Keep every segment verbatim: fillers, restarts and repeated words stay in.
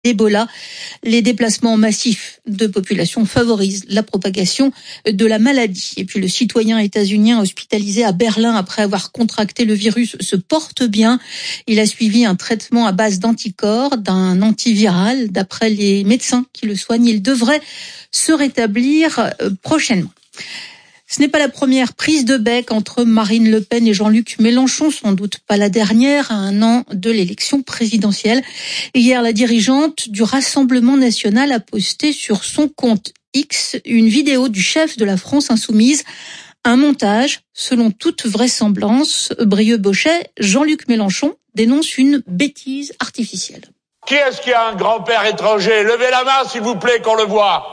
d'Ebola. Les déplacements massifs de population favorisent la propagation de la maladie. Et puis le citoyen états-unien hospitalisé à Berlin après avoir contracté le virus se porte bien. Il a suivi un traitement à base d'anticorps, d'un antiviral. D'après les médecins qui le soignent, il devrait se rétablir prochainement. Ce n'est pas la première prise de bec entre Marine Le Pen et Jean-Luc Mélenchon, sans doute pas la dernière, à un an de l'élection présidentielle. Hier, la dirigeante du Rassemblement national a posté sur son compte X une vidéo du chef de la France insoumise. Un montage, selon toute vraisemblance. Brieux-Bochet, Jean-Luc Mélenchon dénonce une bêtise artificielle. Qui est-ce qui a un grand-père étranger ? Levez la main, s'il vous plaît, qu'on le voit.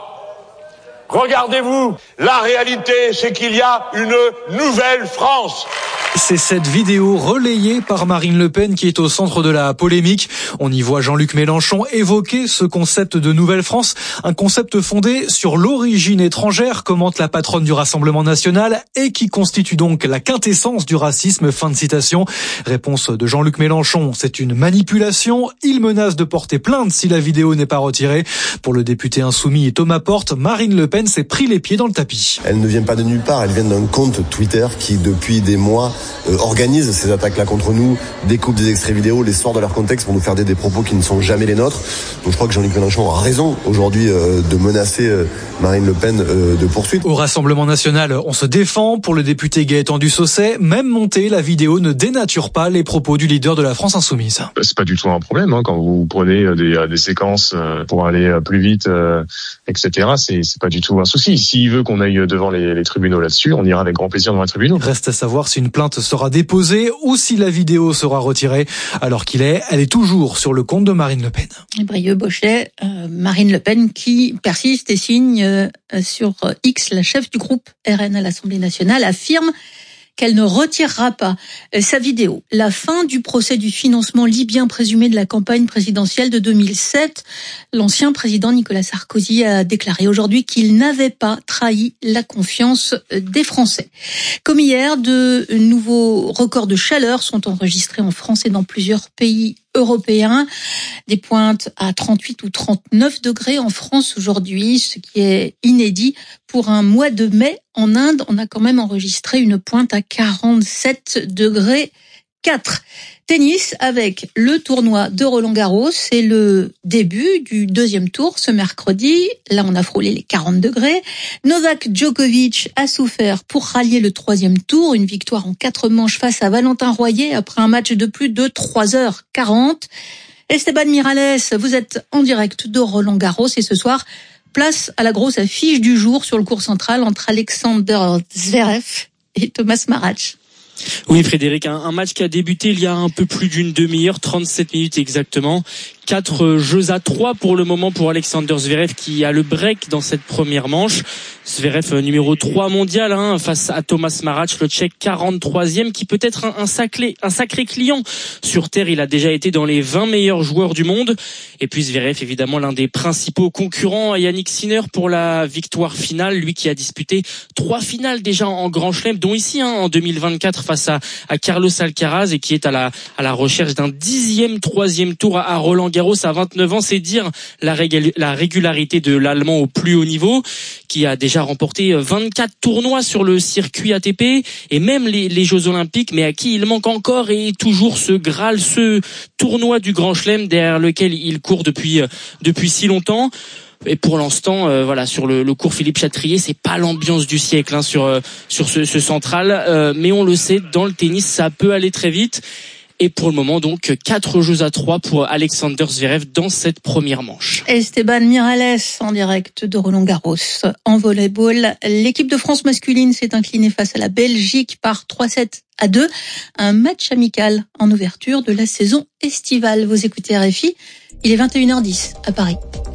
Regardez-vous, la réalité, c'est qu'il y a une nouvelle France. C'est cette vidéo relayée par Marine Le Pen qui est au centre de la polémique. On y voit Jean-Luc Mélenchon évoquer ce concept de Nouvelle France, un concept fondé sur l'origine étrangère, commente la patronne du Rassemblement national, et qui constitue donc la quintessence du racisme. Fin de citation. Réponse de Jean-Luc Mélenchon, c'est une manipulation. Il menace de porter plainte si la vidéo n'est pas retirée. Pour le député insoumis Thomas Porte, Marine Le Pen s'est pris les pieds dans le tapis. Elle ne vient pas de nulle part, elle vient d'un compte Twitter qui, depuis des mois, euh, organise ces attaques-là contre nous, découpe des extraits vidéo, les sort de leur contexte pour nous faire des, des propos qui ne sont jamais les nôtres. Donc je crois que Jean-Luc Mélenchon a raison aujourd'hui euh, de menacer euh, Marine Le Pen euh, de poursuite. Au Rassemblement national, on se défend. Pour le député Gaëtan Dussaucet, même montée, la vidéo ne dénature pas les propos du leader de la France insoumise. C'est pas du tout un problème hein, quand vous prenez des, des séquences pour aller plus vite, euh, et cetera. C'est, c'est pas du tout un souci. S'il veut qu'on aille devant les, les tribunaux là-dessus, on ira avec grand plaisir devant les tribunaux. Reste à savoir si une plainte sera déposée ou si la vidéo sera retirée. Alors qu'il est, elle est toujours sur le compte de Marine Le Pen. Brieux-Bochet, euh, Marine Le Pen qui persiste et signe euh, sur X, la chef du groupe R N à l'Assemblée nationale, affirme qu'elle ne retirera pas sa vidéo. La fin du procès du financement libyen présumé de la campagne présidentielle de deux mille sept. L'ancien président Nicolas Sarkozy a déclaré aujourd'hui qu'il n'avait pas trahi la confiance des Français. Comme hier, de nouveaux records de chaleur sont enregistrés en France et dans plusieurs pays européens. Des pointes à trente-huit ou trente-neuf degrés en France aujourd'hui, ce qui est inédit. Pour un mois de mai, en Inde, on a quand même enregistré une pointe à quarante-sept degrés quatre. Tennis avec le tournoi de Roland-Garros. C'est le début du deuxième tour ce mercredi. Là, on a frôlé les quarante degrés. Novak Djokovic a souffert pour rallier le troisième tour. Une victoire en quatre manches face à Valentin Royer après un match de plus de trois heures quarante. Esteban Miralles, vous êtes en direct de Roland-Garros et ce soir, place à la grosse affiche du jour sur le court central entre Alexander Zverev et Thomas Marach. Oui, Frédéric, un, un match qui a débuté il y a un peu plus d'une demi-heure, trente-sept minutes exactement. Quatre jeux à trois pour le moment pour Alexander Zverev qui a le break dans cette première manche. Zverev numéro trois mondial hein, face à Thomas Marach, le Tchèque quarante-troisième qui peut être un, un, sacré, un sacré client sur terre. Il a déjà été dans les vingt meilleurs joueurs du monde. Et puis Zverev évidemment l'un des principaux concurrents à Yannick Sinner pour la victoire finale. Lui qui a disputé trois finales déjà en Grand Chelem, dont ici hein, en deux mille vingt-quatre face à, à Carlos Alcaraz et qui est à la, à la recherche d'un dixième troisième tour à, à Roland-Garros à vingt-neuf ans. C'est dire la, rég- la régularité de l'Allemand au plus haut niveau, qui a déjà remporté vingt-quatre tournois sur le circuit A T P et même les, les Jeux Olympiques, mais à qui il manque encore et toujours ce Graal, ce tournoi du Grand Chelem derrière lequel il court depuis depuis si longtemps. Et pour l'instant, euh, voilà, sur le, le cours Philippe Chatrier, c'est pas l'ambiance du siècle hein, sur euh, sur ce, ce central, euh, mais on le sait, dans le tennis, ça peut aller très vite. Et pour le moment, donc, quatre jeux à trois pour Alexander Zverev dans cette première manche. Esteban Miralles en direct de Roland-Garros. En volleyball, l'équipe de France masculine s'est inclinée face à la Belgique par trois sept à deux. Un match amical en ouverture de la saison estivale. Vous écoutez R F I, il est vingt et une heures dix à Paris.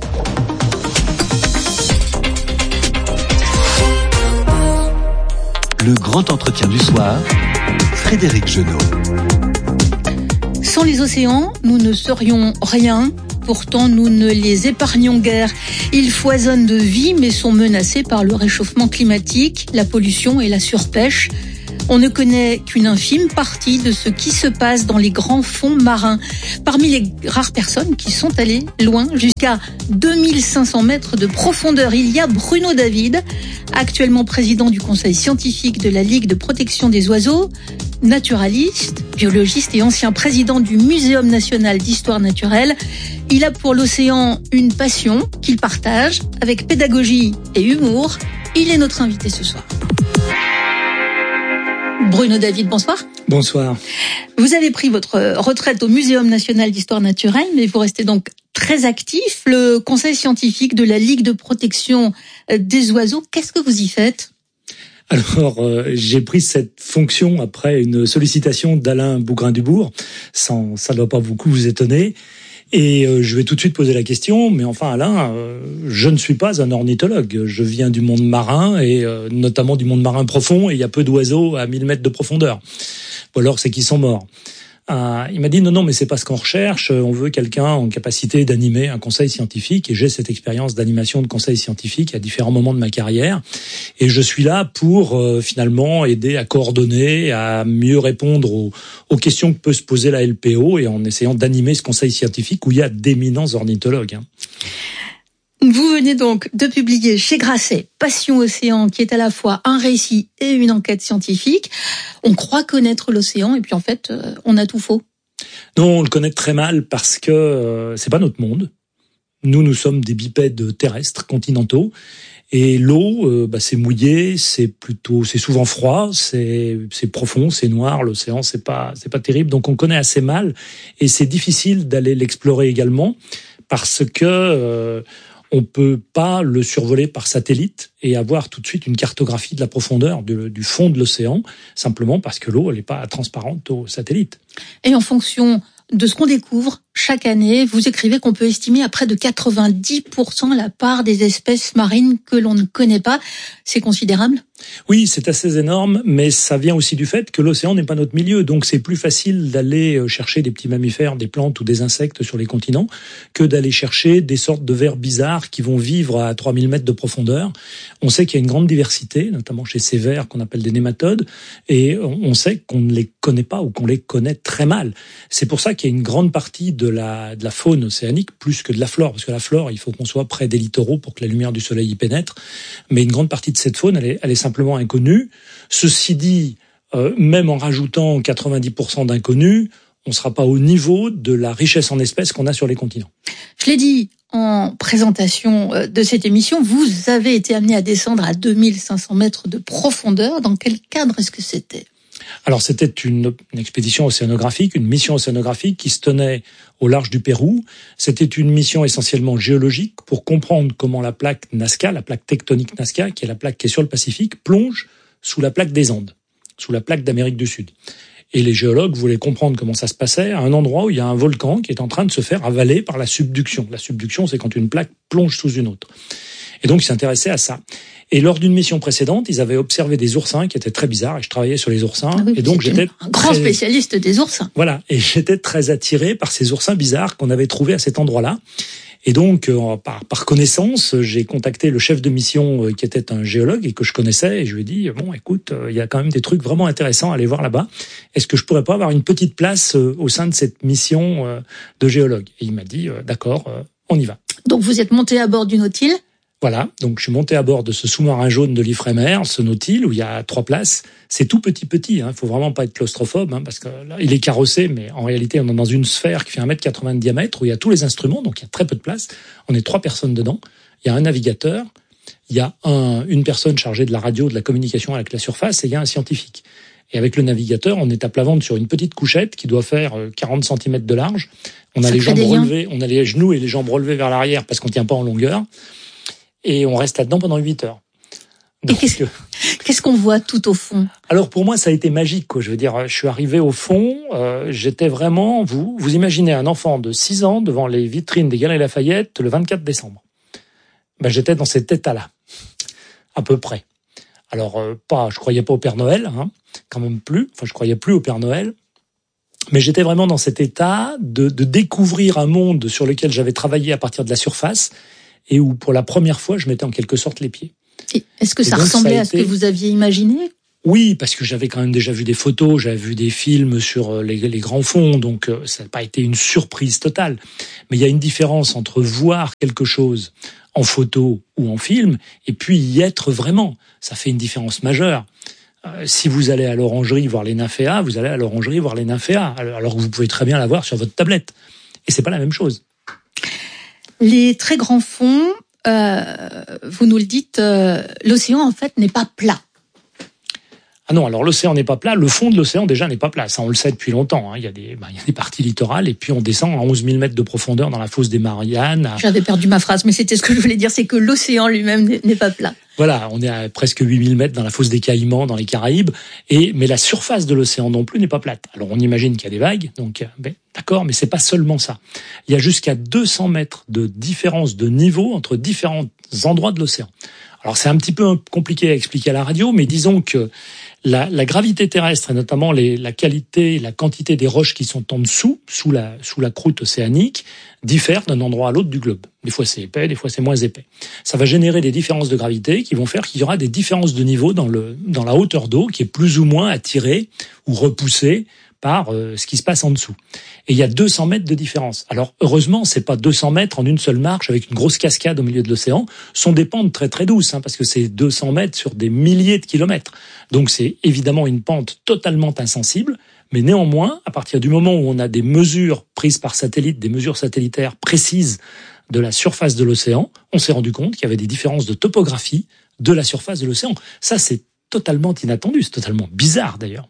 Le grand entretien du soir, Frédéric Genot. Sans les océans, nous ne serions rien. Pourtant, nous ne les épargnons guère. Ils foisonnent de vie, mais sont menacés par le réchauffement climatique, la pollution et la surpêche. On ne connaît qu'une infime partie de ce qui se passe dans les grands fonds marins. Parmi les rares personnes qui sont allées loin, jusqu'à deux mille cinq cents mètres de profondeur, il y a Bruno David, actuellement président du conseil scientifique de la Ligue de protection des oiseaux, naturaliste, biologiste et ancien président du Muséum national d'histoire naturelle. Il a pour l'océan une passion qu'il partage avec pédagogie et humour. Il est notre invité ce soir. Bruno David, bonsoir. Bonsoir. Vous avez pris votre retraite au Muséum national d'histoire naturelle, mais vous restez donc très actif. Le conseil scientifique de la Ligue de protection des oiseaux, qu'est-ce que vous y faites ? Alors, euh, j'ai pris cette fonction après une sollicitation d'Alain Bougrain-Dubourg. Sans, ça ne doit pas beaucoup vous étonner. Et euh, je vais tout de suite poser la question, mais enfin Alain, euh, je ne suis pas un ornithologue. Je viens du monde marin, et euh, notamment du monde marin profond, et il y a peu d'oiseaux à mille mètres de profondeur. Ou alors c'est qu'ils sont morts. Euh, il m'a dit non, non, mais c'est pas ce qu'on recherche. On veut quelqu'un en capacité d'animer un conseil scientifique, et j'ai cette expérience d'animation de conseil scientifique à différents moments de ma carrière. Et je suis là pour euh, finalement aider à coordonner, à mieux répondre aux, aux questions que peut se poser la L P O, et en essayant d'animer ce conseil scientifique où il y a d'éminents ornithologues. Hein. Vous venez donc de publier chez Grasset Passion Océan, qui est à la fois un récit et une enquête scientifique. On croit connaître l'océan et puis en fait, on a tout faux. Non, on le connaît très mal parce que euh, c'est pas notre monde. Nous, nous sommes des bipèdes terrestres, continentaux. Et l'eau, euh, bah, c'est mouillé, c'est plutôt, c'est souvent froid, c'est, c'est profond, c'est noir. L'océan, c'est pas, c'est pas terrible. Donc, on connaît assez mal, et c'est difficile d'aller l'explorer également parce que euh, on peut pas le survoler par satellite et avoir tout de suite une cartographie de la profondeur du, du fond de l'océan, simplement parce que l'eau, elle n'est pas transparente au satellite. Et en fonction de ce qu'on découvre chaque année, vous écrivez qu'on peut estimer à près de quatre-vingt-dix pour cent la part des espèces marines que l'on ne connaît pas. C'est considérable ? Oui, c'est assez énorme, mais ça vient aussi du fait que l'océan n'est pas notre milieu. Donc c'est plus facile d'aller chercher des petits mammifères, des plantes ou des insectes sur les continents que d'aller chercher des sortes de vers bizarres qui vont vivre à trois mille mètres de profondeur. On sait qu'il y a une grande diversité, notamment chez ces vers qu'on appelle des nématodes, et on sait qu'on ne les connaît pas ou qu'on les connaît très mal. C'est pour ça qu'il y a une grande partie de la, de la faune océanique plus que de la flore, parce que la flore, il faut qu'on soit près des littoraux pour que la lumière du soleil y pénètre, mais une grande partie de cette faune, elle est, elle est simplement inconnue. Ceci dit, euh, même en rajoutant quatre-vingt-dix pour cent d'inconnus, on ne sera pas au niveau de la richesse en espèces qu'on a sur les continents. Je l'ai dit en présentation de cette émission, vous avez été amené à descendre à deux mille cinq cents mètres de profondeur. Dans quel cadre est-ce que c'était ? Alors c'était une, une expédition océanographique, une mission océanographique qui se tenait au large du Pérou. C'était une mission essentiellement géologique pour comprendre comment la plaque Nazca, la plaque tectonique Nazca, qui est la plaque qui est sur le Pacifique, plonge sous la plaque des Andes, sous la plaque d'Amérique du Sud. Et les géologues voulaient comprendre comment ça se passait à un endroit où il y a un volcan qui est en train de se faire avaler par la subduction. La subduction, c'est quand une plaque plonge sous une autre. Et donc, ils s'intéressaient à ça. Et lors d'une mission précédente, ils avaient observé des oursins qui étaient très bizarres, et je travaillais sur les oursins. Ah oui, et donc j'étais un grand très... spécialiste des oursins. Voilà, et j'étais très attiré par ces oursins bizarres qu'on avait trouvés à cet endroit-là. Et donc, euh, par, par connaissance, j'ai contacté le chef de mission euh, qui était un géologue et que je connaissais, et je lui ai dit, bon, écoute, il euh, y a quand même des trucs vraiment intéressants à aller voir là-bas. Est-ce que je pourrais pas avoir une petite place euh, au sein de cette mission euh, de géologue ? Et il m'a dit, euh, d'accord, euh, on y va. Donc vous êtes monté à bord du Nautile ? Voilà, donc je suis monté à bord de ce sous-marin jaune de l'Ifremer, ce Nautile, où il y a trois places. C'est tout petit petit, hein. Il faut vraiment pas être claustrophobe, hein, parce que là, il est carrossé, mais en réalité, on est dans une sphère qui fait un mètre quatre-vingts de diamètre, où il y a tous les instruments, donc il y a très peu de place. On est trois personnes dedans. Il y a un navigateur, il y a un, une personne chargée de la radio, de la communication avec la surface, et il y a un scientifique. Et avec le navigateur, on est à plat ventre sur une petite couchette qui doit faire quarante centimètres de large. On a les jambes relevées, on a les genoux et les jambes relevées vers l'arrière parce qu'on tient pas en longueur. Et on reste là-dedans pendant huit heures. Donc, et qu'est-ce, qu'est-ce qu'on voit tout au fond ? Alors pour moi, ça a été magique, quoi. Je veux dire, je suis arrivé au fond, euh, j'étais vraiment, vous, vous imaginez un enfant de six ans devant les vitrines des Galeries Lafayette le vingt-quatre décembre. Ben, j'étais dans cet état-là, à peu près. Alors euh, pas, je croyais pas au Père Noël, hein, quand même plus. Enfin, je croyais plus au Père Noël. Mais j'étais vraiment dans cet état de, de découvrir un monde sur lequel j'avais travaillé à partir de la surface, et où, pour la première fois, je mettais en quelque sorte les pieds. Et est-ce que et ça ressemblait ça à ce été... que vous aviez imaginé ? Oui, parce que j'avais quand même déjà vu des photos, j'avais vu des films sur les, les grands fonds, donc ça n'a pas été une surprise totale. Mais il y a une différence entre voir quelque chose en photo ou en film et puis y être vraiment. Ça fait une différence majeure. Euh, si vous allez à l'orangerie voir les nymphéas, vous allez à l'orangerie voir les nymphéas, alors que vous pouvez très bien la voir sur votre tablette. Et c'est pas la même chose. Les très grands fonds, euh, vous nous le dites, euh, l'océan en fait n'est pas plat. Ah non, alors l'océan n'est pas plat, le fond de l'océan déjà n'est pas plat, ça on le sait depuis longtemps. Hein. Il y a des, bah, il y a des parties littorales et puis on descend à onze mille mètres de profondeur dans la fosse des Mariannes. À... J'avais perdu ma phrase, mais c'était ce que je voulais dire, c'est que l'océan lui-même n'est pas plat. Voilà, on est à presque huit mille mètres dans la fosse des Caïmans, dans les Caraïbes, et mais la surface de l'océan non plus n'est pas plate. Alors on imagine qu'il y a des vagues, donc ben, d'accord, mais c'est pas seulement ça. Il y a jusqu'à deux cents mètres de différence de niveau entre différents endroits de l'océan. Alors c'est un petit peu compliqué à expliquer à la radio, mais disons que la, la gravité terrestre et notamment les, la qualité et la quantité des roches qui sont en dessous, sous la, sous la croûte océanique, diffèrent d'un endroit à l'autre du globe. Des fois c'est épais, des fois c'est moins épais. Ça va générer des différences de gravité qui vont faire qu'il y aura des différences de niveau dans, le, dans la hauteur d'eau qui est plus ou moins attirée ou repoussée par euh, ce qui se passe en dessous. Et il y a deux cents mètres de différence. Alors heureusement, c'est pas deux cents mètres en une seule marche avec une grosse cascade au milieu de l'océan. Ce sont des pentes très très douces, hein, parce que c'est deux cents mètres sur des milliers de kilomètres. Donc c'est évidemment une pente totalement insensible. Mais néanmoins, à partir du moment où on a des mesures prises par satellite, des mesures satellitaires précises de la surface de l'océan, on s'est rendu compte qu'il y avait des différences de topographie de la surface de l'océan. Ça, c'est totalement inattendu, c'est totalement bizarre d'ailleurs.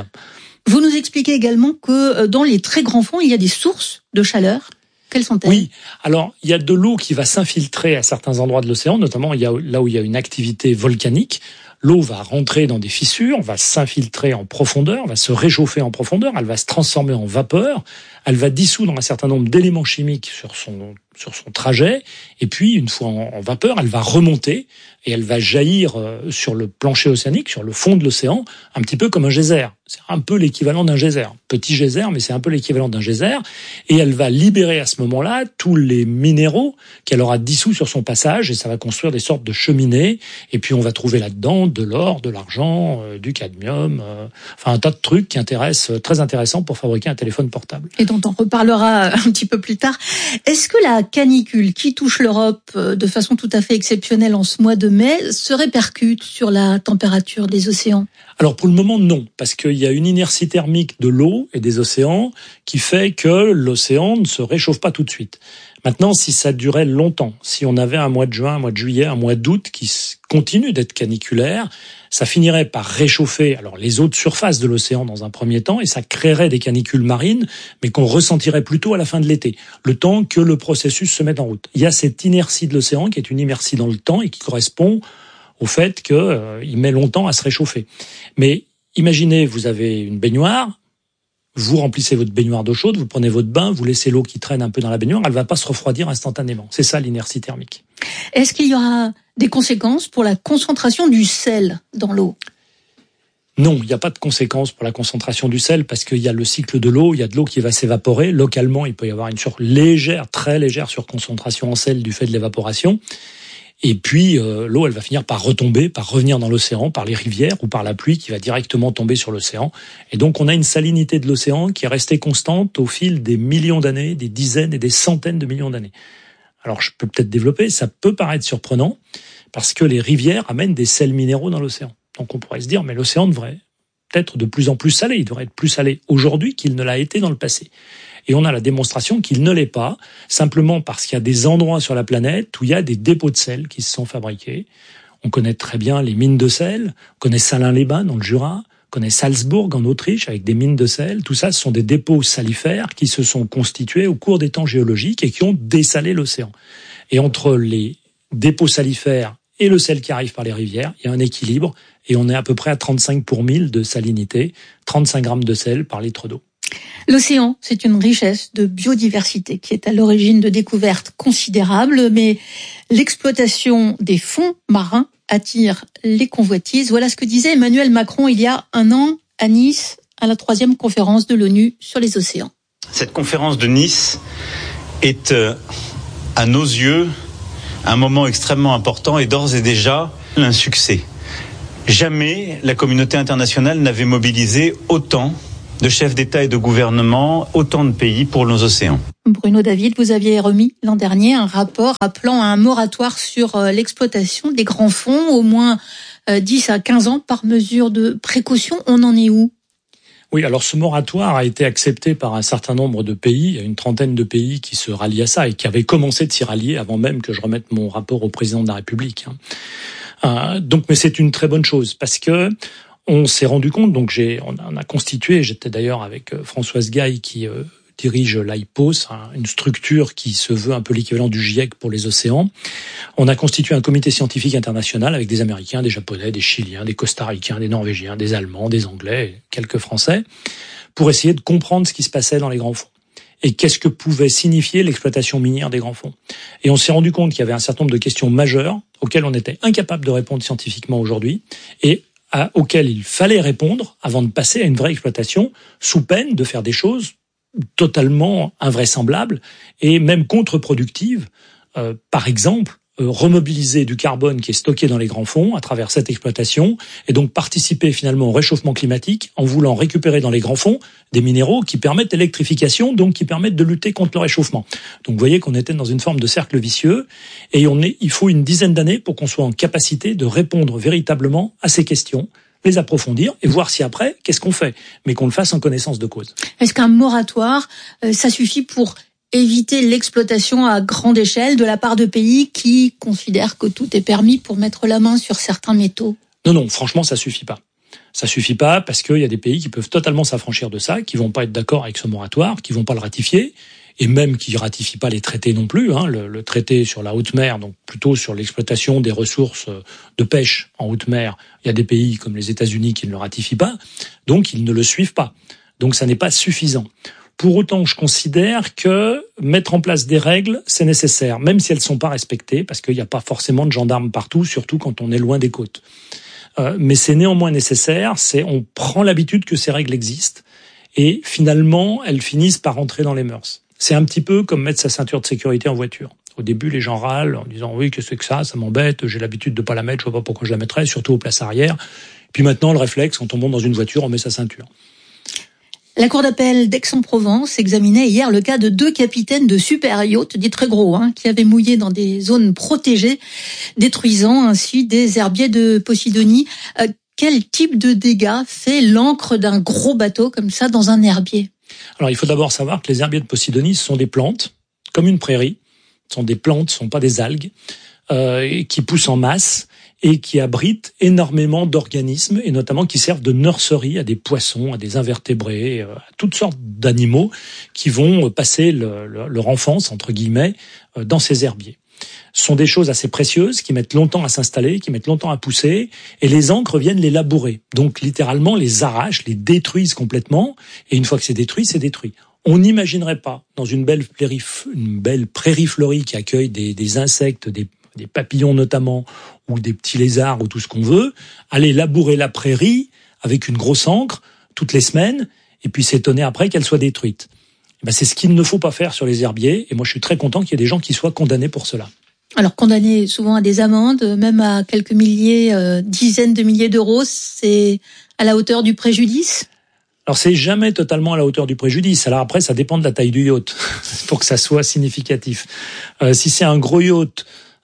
Vous nous expliquez également que dans les très grands fonds, il y a des sources de chaleur. Quelles sont-elles ? Oui, alors il y a de l'eau qui va s'infiltrer à certains endroits de l'océan, notamment il y a, là où il y a une activité volcanique. L'eau va rentrer dans des fissures, va s'infiltrer en profondeur, va se réchauffer en profondeur, elle va se transformer en vapeur, elle va dissoudre un certain nombre d'éléments chimiques sur son, sur son trajet, et puis une fois en, en vapeur, elle va remonter et elle va jaillir sur le plancher océanique, sur le fond de l'océan, un petit peu comme un geyser. C'est un peu l'équivalent d'un geyser. Petit geyser, mais c'est un peu l'équivalent d'un geyser. Et elle va libérer à ce moment-là tous les minéraux qu'elle aura dissous sur son passage, et ça va construire des sortes de cheminées. Et puis on va trouver là-dedans de l'or, de l'argent, euh, du cadmium, euh, enfin un tas de trucs qui intéressent, très intéressants pour fabriquer un téléphone portable. Et dont on reparlera un petit peu plus tard. Est-ce que la canicule qui touche l'Europe de façon tout à fait exceptionnelle en ce mois de mai se répercute sur la température des océans ? Alors pour le moment non, parce qu'il y a une inertie thermique de l'eau et des océans qui fait que l'océan ne se réchauffe pas tout de suite. Maintenant, si ça durait longtemps, si on avait un mois de juin, un mois de juillet, un mois d'août qui continue d'être caniculaire, ça finirait par réchauffer alors les eaux de surface de l'océan dans un premier temps, et ça créerait des canicules marines, mais qu'on ressentirait plutôt à la fin de l'été, le temps que le processus se mette en route. Il y a cette inertie de l'océan qui est une inertie dans le temps et qui correspond au fait qu'il euh, met longtemps à se réchauffer. Mais imaginez, vous avez une baignoire, vous remplissez votre baignoire d'eau chaude, vous prenez votre bain, vous laissez l'eau qui traîne un peu dans la baignoire, elle va pas se refroidir instantanément. C'est ça l'inertie thermique. Est-ce qu'il y aura des conséquences pour la concentration du sel dans l'eau ? Non, il n'y a pas de conséquences pour la concentration du sel parce qu'il y a le cycle de l'eau, il y a de l'eau qui va s'évaporer. Localement, il peut y avoir une sur légère, très légère surconcentration en sel du fait de l'évaporation. Et puis euh, l'eau, elle va finir par retomber, par revenir dans l'océan, par les rivières ou par la pluie qui va directement tomber sur l'océan. Et donc on a une salinité de l'océan qui est restée constante au fil des millions d'années, des dizaines et des centaines de millions d'années. Alors je peux peut-être développer, ça peut paraître surprenant parce que les rivières amènent des sels minéraux dans l'océan. Donc on pourrait se dire, mais l'océan devrait être de plus en plus salé, il devrait être plus salé aujourd'hui qu'il ne l'a été dans le passé. Et on a la démonstration qu'il ne l'est pas, simplement parce qu'il y a des endroits sur la planète où il y a des dépôts de sel qui se sont fabriqués. On connaît très bien les mines de sel, on connaît Salins-les-Bains dans le Jura, on connaît Salzbourg en Autriche avec des mines de sel. Tout ça, ce sont des dépôts salifères qui se sont constitués au cours des temps géologiques et qui ont dessalé l'océan. Et entre les dépôts salifères et le sel qui arrive par les rivières, il y a un équilibre et on est à peu près à trente-cinq pour mille de salinité, trente-cinq grammes de sel par litre d'eau. L'océan, c'est une richesse de biodiversité qui est à l'origine de découvertes considérables, mais l'exploitation des fonds marins attire les convoitises. Voilà ce que disait Emmanuel Macron il y a un an à Nice, à la troisième conférence de l'ONU sur les océans. Cette conférence de Nice est, euh, à nos yeux, un moment extrêmement important et d'ores et déjà un succès. Jamais la communauté internationale n'avait mobilisé autant de chefs d'État et de gouvernement, autant de pays pour nos océans. Bruno David, vous aviez remis l'an dernier un rapport appelant à un moratoire sur l'exploitation des grands fonds, au moins dix à quinze ans par mesure de précaution. On en est où ? Oui, alors ce moratoire a été accepté par un certain nombre de pays. Il y a une trentaine de pays qui se rallient à ça et qui avaient commencé de s'y rallier avant même que je remette mon rapport au président de la République. Euh, donc, mais c'est une très bonne chose parce que on s'est rendu compte. Donc, j'ai, on a constitué. J'étais d'ailleurs avec Françoise Gaille qui euh, dirige l'I P O S, une structure qui se veut un peu l'équivalent du GIEC pour les océans. On a constitué un comité scientifique international avec des Américains, des Japonais, des Chiliens, des Costa-Ricains, des Norvégiens, des Allemands, des Anglais, quelques Français, pour essayer de comprendre ce qui se passait dans les grands fonds et qu'est-ce que pouvait signifier l'exploitation minière des grands fonds. Et on s'est rendu compte qu'il y avait un certain nombre de questions majeures auxquelles on était incapable de répondre scientifiquement aujourd'hui et à, auxquelles il fallait répondre avant de passer à une vraie exploitation, sous peine de faire des choses totalement invraisemblables et même contre-productives. Euh, par exemple, euh, remobiliser du carbone qui est stocké dans les grands fonds à travers cette exploitation et donc participer finalement au réchauffement climatique en voulant récupérer dans les grands fonds des minéraux qui permettent l'électrification, donc qui permettent de lutter contre le réchauffement. Donc vous voyez qu'on était dans une forme de cercle vicieux et on est, il faut une dizaine d'années pour qu'on soit en capacité de répondre véritablement à ces questions, les approfondir et voir si après, qu'est-ce qu'on fait, mais qu'on le fasse en connaissance de cause. Est-ce qu'un moratoire, euh, ça suffit pour éviter l'exploitation à grande échelle de la part de pays qui considèrent que tout est permis pour mettre la main sur certains métaux ? Non, non, franchement, ça suffit pas. Ça suffit pas parce qu'il y a des pays qui peuvent totalement s'affranchir de ça, qui vont pas être d'accord avec ce moratoire, qui vont pas le ratifier, et même qui ratifient pas les traités non plus. Hein, le, le traité sur la haute mer, donc plutôt sur l'exploitation des ressources de pêche en haute mer, il y a des pays comme les États-Unis qui ne le ratifient pas, donc ils ne le suivent pas. Donc ça n'est pas suffisant. Pour autant, je considère que mettre en place des règles, c'est nécessaire, même si elles sont pas respectées, parce qu'il n'y a pas forcément de gendarmes partout, surtout quand on est loin des côtes. Euh, mais c'est néanmoins nécessaire, c'est on prend l'habitude que ces règles existent, et finalement, elles finissent par entrer dans les mœurs. C'est un petit peu comme mettre sa ceinture de sécurité en voiture. Au début, les gens râlent en disant « oui, qu'est-ce que c'est que ça, ça m'embête, j'ai l'habitude de pas la mettre, je vois pas pourquoi je la mettrais, surtout aux places arrière. » Puis maintenant, le réflexe, quand on monte dans une voiture, on met sa ceinture. La Cour d'appel d'Aix-en-Provence examinait hier le cas de deux capitaines de super yachts, dits très gros, hein, qui avaient mouillé dans des zones protégées, détruisant ainsi des herbiers de Posidonie. Euh, quel type de dégâts fait l'ancre d'un gros bateau comme ça dans un herbier ? Alors, il faut d'abord savoir que les herbiers de Posidonie, ce sont des plantes, comme une prairie. Ce sont des plantes, ce ne sont pas des algues, euh, qui poussent en masse et qui abritent énormément d'organismes, et notamment qui servent de nurserie à des poissons, à des invertébrés, à toutes sortes d'animaux qui vont passer le, le, leur enfance, entre guillemets, dans ces herbiers. Ce sont des choses assez précieuses qui mettent longtemps à s'installer, qui mettent longtemps à pousser, et les ancres viennent les labourer. Donc littéralement les arrachent, les détruisent complètement, et une fois que c'est détruit, c'est détruit. On n'imaginerait pas, dans une belle prairie, une belle prairie fleurie qui accueille des, des insectes, des, des papillons notamment, ou des petits lézards, ou tout ce qu'on veut, aller labourer la prairie avec une grosse ancre toutes les semaines, et puis s'étonner après qu'elle soit détruite. Et ben c'est ce qu'il ne faut pas faire sur les herbiers, et moi je suis très content qu'il y ait des gens qui soient condamnés pour cela. Alors condamnés souvent à des amendes, même à quelques milliers, euh, dizaines de milliers d'euros, c'est à la hauteur du préjudice ? Alors c'est jamais totalement à la hauteur du préjudice. Alors après, ça dépend de la taille du yacht pour que ça soit significatif. Euh, si c'est un gros yacht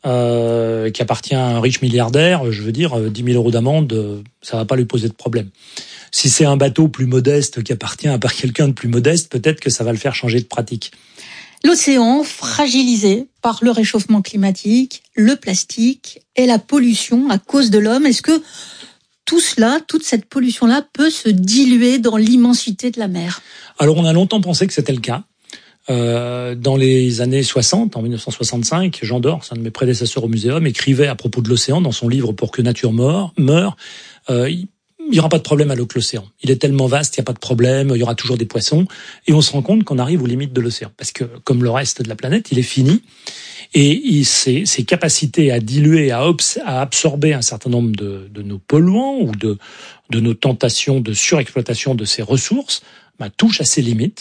euh, qui appartient à un riche milliardaire, je veux dire, dix mille euros d'amende, ça va pas lui poser de problème. Si c'est un bateau plus modeste qui appartient à quelqu'un de plus modeste, peut-être que ça va le faire changer de pratique. L'océan fragilisé par le réchauffement climatique, le plastique et la pollution à cause de l'homme. Est-ce que tout cela, toute cette pollution-là peut se diluer dans l'immensité de la mer ? Alors on a longtemps pensé que c'était le cas. Euh, dans les années soixante, en dix-neuf cent soixante-cinq, Jean Dors, un de mes prédécesseurs au muséum, écrivait à propos de l'océan dans son livre « Pour que nature meure », meure euh, il n'y aura pas de problème avec l'océan. Il est tellement vaste, il n'y a pas de problème, il y aura toujours des poissons. Et on se rend compte qu'on arrive aux limites de l'océan. Parce que, comme le reste de la planète, il est fini. Et il, ses, ses capacités à diluer, à, obs, à absorber un certain nombre de, de nos polluants ou de, de nos tentations de surexploitation de ses ressources bah, touchent à ses limites.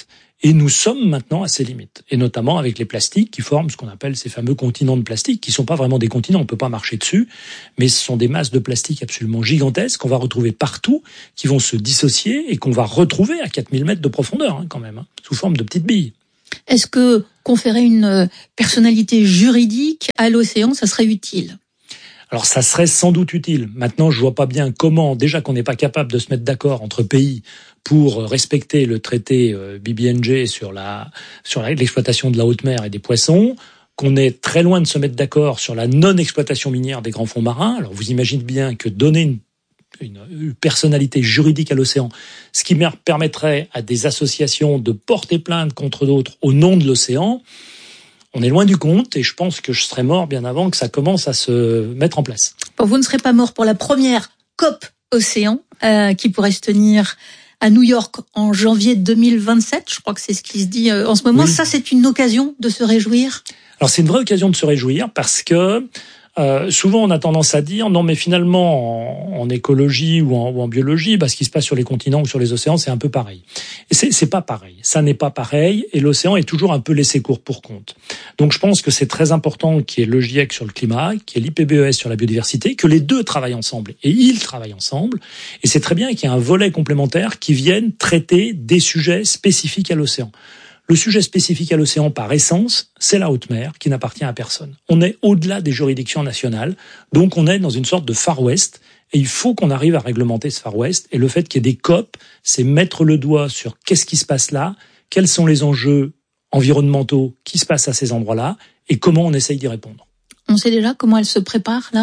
Et nous sommes maintenant à ces limites. Et notamment avec les plastiques qui forment ce qu'on appelle ces fameux continents de plastique, qui sont pas vraiment des continents, on peut pas marcher dessus, mais ce sont des masses de plastique absolument gigantesques qu'on va retrouver partout, qui vont se dissocier et qu'on va retrouver à quatre mille mètres de profondeur, hein, quand même, hein, sous forme de petites billes. Est-ce que conférer une personnalité juridique à l'océan, ça serait utile ? Alors ça serait sans doute utile. Maintenant, je vois pas bien comment, déjà qu'on n'est pas capable de se mettre d'accord entre pays pour respecter le traité B B N J sur la sur l'exploitation de la haute mer et des poissons, qu'on est très loin de se mettre d'accord sur la non-exploitation minière des grands fonds marins. Alors vous imaginez bien que donner une, une, une personnalité juridique à l'océan, ce qui permettrait à des associations de porter plainte contre d'autres au nom de l'océan, on est loin du compte et je pense que je serais mort bien avant que ça commence à se mettre en place. Bon, vous ne serez pas mort pour la première COP Océan euh, qui pourrait se tenir à New York en janvier deux mille vingt-sept. Je crois que c'est ce qui se dit euh, en ce moment. Oui. Ça, c'est une occasion de se réjouir. Alors, c'est une vraie occasion de se réjouir parce que Euh, souvent, on a tendance à dire non, mais finalement, en, en écologie ou en, ou en biologie, bah, ce qui se passe sur les continents ou sur les océans, c'est un peu pareil. Et c'est, c'est pas pareil. Ça n'est pas pareil. Et l'océan est toujours un peu laissé court pour compte. Donc, je pense que c'est très important qu'il y ait le GIEC sur le climat, qu'il y ait l'I P B E S sur la biodiversité, que les deux travaillent ensemble. Et ils travaillent ensemble. Et c'est très bien qu'il y ait un volet complémentaire qui vienne traiter des sujets spécifiques à l'océan. Le sujet spécifique à l'océan, par essence, c'est la haute mer, qui n'appartient à personne. On est au-delà des juridictions nationales, donc on est dans une sorte de Far West, et il faut qu'on arrive à réglementer ce Far West. Et le fait qu'il y ait des COP, c'est mettre le doigt sur qu'est-ce qui se passe là, quels sont les enjeux environnementaux qui se passent à ces endroits-là, et comment on essaye d'y répondre. On sait déjà comment elle se prépare, là ?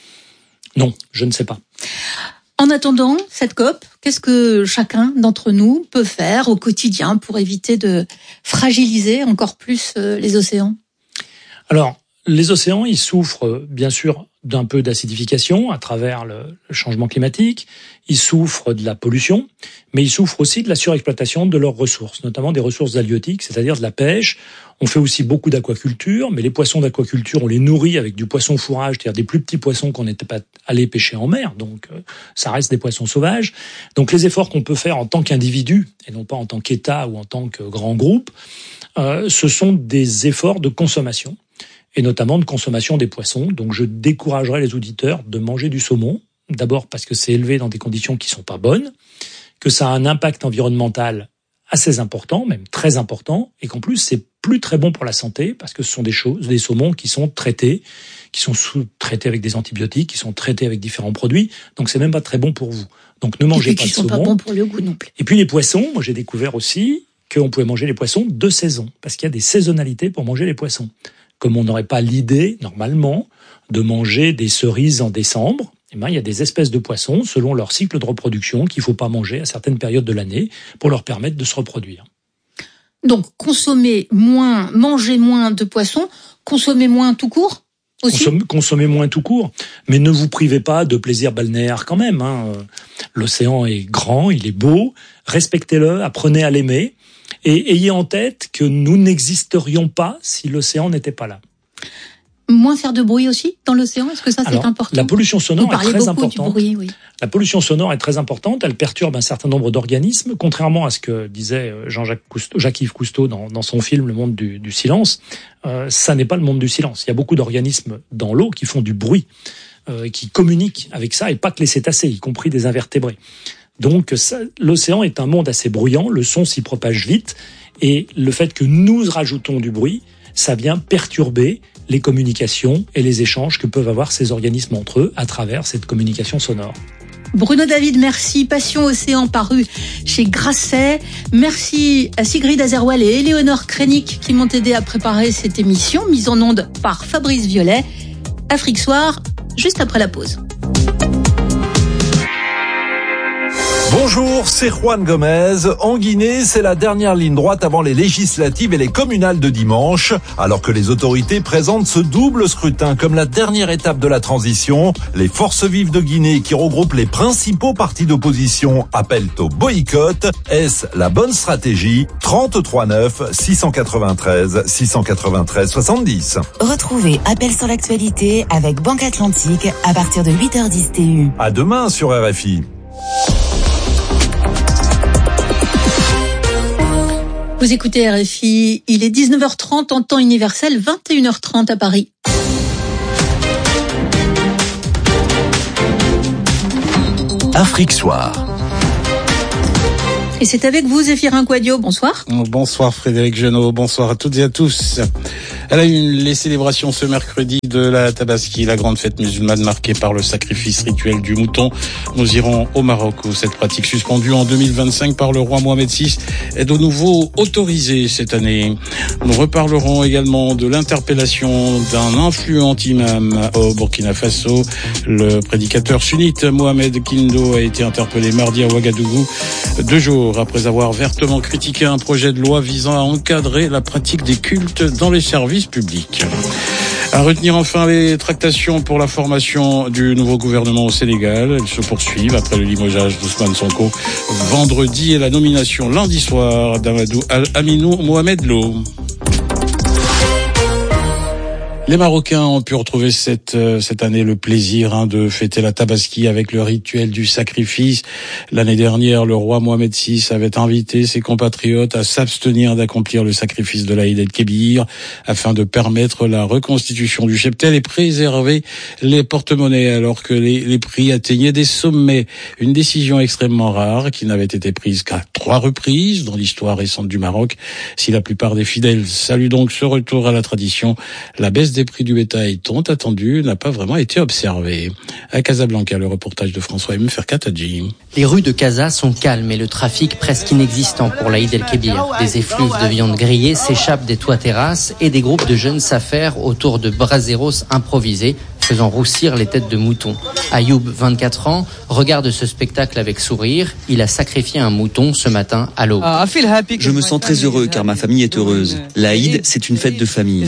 Non, je ne sais pas. En attendant cette COP, qu'est-ce que chacun d'entre nous peut faire au quotidien pour éviter de fragiliser encore plus les océans ? Alors, les océans, ils souffrent bien sûr d'un peu d'acidification à travers le, le changement climatique, ils souffrent de la pollution, mais ils souffrent aussi de la surexploitation de leurs ressources, notamment des ressources halieutiques, c'est-à-dire de la pêche. On fait aussi beaucoup d'aquaculture, mais les poissons d'aquaculture, on les nourrit avec du poisson fourrage, c'est-à-dire des plus petits poissons qu'on n'était pas allé pêcher en mer, donc euh, ça reste des poissons sauvages. Donc les efforts qu'on peut faire en tant qu'individu, et non pas en tant qu'État ou en tant que grand groupe, euh, ce sont des efforts de consommation, et notamment de consommation des poissons. Donc je découragerais les auditeurs de manger du saumon, d'abord parce que c'est élevé dans des conditions qui sont pas bonnes, que ça a un impact environnemental assez important, même très important, et qu'en plus c'est plus très bon pour la santé parce que ce sont des choses, des saumons qui sont traités, qui sont sous-traités avec des antibiotiques, qui sont traités avec différents produits, donc c'est même pas très bon pour vous. Donc ne mangez pas de saumon. Et puis qui sont pas bons pour le goût non plus. Et puis les poissons, moi j'ai découvert aussi qu'on pouvait manger les poissons de saison, parce qu'il y a des saisonnalités pour manger les poissons. Comme on n'aurait pas l'idée, normalement, de manger des cerises en décembre, eh ben, il y a des espèces de poissons, selon leur cycle de reproduction, qu'il ne faut pas manger à certaines périodes de l'année pour leur permettre de se reproduire. Donc, consommer moins, manger moins de poissons, consommer moins tout court aussi ? Consommer, consommer moins tout court, mais ne vous privez pas de plaisir balnéaire quand même. Hein. L'océan est grand, il est beau, respectez-le, apprenez à l'aimer. Et ayez en tête que nous n'existerions pas si l'océan n'était pas là. Moins faire de bruit aussi dans l'océan, est-ce que ça c'est Alors, important ? La pollution sonore est très importante. Du bruit, oui. La pollution sonore est très importante, elle perturbe un certain nombre d'organismes, contrairement à ce que disait Jean-Jacques Cousteau, Jacques-Yves Cousteau dans, dans son film Le Monde du, du silence. Euh, ça n'est pas le monde du silence. Il y a beaucoup d'organismes dans l'eau qui font du bruit, euh, qui communiquent avec ça, et pas que les cétacés, y compris des invertébrés. Donc ça, l'océan est un monde assez bruyant, le son s'y propage vite, et le fait que nous rajoutons du bruit, ça vient perturber les communications et les échanges que peuvent avoir ces organismes entre eux à travers cette communication sonore. Bruno David, merci. Passion Océan paru chez Grasset. Merci à Sigrid Azerwal et Éléonore Krenik qui m'ont aidé à préparer cette émission, mise en onde par Fabrice Violet. Afrique Soir, juste après la pause. Bonjour, c'est Juan Gomez. En Guinée, c'est la dernière ligne droite avant les législatives et les communales de dimanche. Alors que les autorités présentent ce double scrutin comme la dernière étape de la transition, les forces vives de Guinée, qui regroupent les principaux partis d'opposition, appellent au boycott. Est-ce la bonne stratégie ? trente-trois neuf, six cent quatre-vingt-treize, six cent quatre-vingt-treize, soixante-dix. Retrouvez Appel sur l'actualité avec Banque Atlantique à partir de huit heures dix T U. À demain sur R F I. Vous écoutez R F I, il est dix-neuf heures trente en temps universel, vingt et une heures trente à Paris. Afrique Soir. Et c'est avec vous, Zéphirin Quadio. Bonsoir. Bonsoir Frédéric Genot, bonsoir à toutes et à tous. À la une, les célébrations ce mercredi de la Tabaski, la grande fête musulmane marquée par le sacrifice rituel du mouton. Nous irons au Maroc où cette pratique suspendue en deux mille vingt-cinq par le roi Mohamed six est de nouveau autorisée cette année. Nous reparlerons également de l'interpellation d'un influent imam au Burkina Faso. Le prédicateur sunnite Mohamed Kindo a été interpellé mardi à Ouagadougou, deux jours après avoir vertement critiqué un projet de loi visant à encadrer la pratique des cultes dans les services publics. À retenir enfin les tractations pour la formation du nouveau gouvernement au Sénégal. Elles se poursuivent après le limogeage d'Ousmane Sonko vendredi et la nomination lundi soir d'Amadou Al-Aminou Mohamed Lo. Les Marocains ont pu retrouver cette cette année le plaisir hein, de fêter la Tabaski avec le rituel du sacrifice. L'année dernière, le roi Mohamed six avait invité ses compatriotes à s'abstenir d'accomplir le sacrifice de l'Aïd el-Kébir afin de permettre la reconstitution du cheptel et préserver les porte-monnaies alors que les, les prix atteignaient des sommets. Une décision extrêmement rare qui n'avait été prise qu'à trois reprises dans l'histoire récente du Maroc. Si la plupart des fidèles saluent donc ce retour à la tradition, la baisse des Les prix du bétail tant attendu n'a pas vraiment été observé. À Casablanca, le reportage de François M. Ferkatadji. Les rues de Casa sont calmes et le trafic presque inexistant pour l'Aïd el-Kébir. Des effluves de viande grillée s'échappent des toits terrasses et des groupes de jeunes s'affairent autour de braseros improvisés, faisant roussir les têtes de moutons. Ayoub, vingt-quatre ans, regarde ce spectacle avec sourire. Il a sacrifié un mouton ce matin à l'aube. Je me sens très heureux car ma famille est heureuse. L'Aïd, c'est une fête de famille.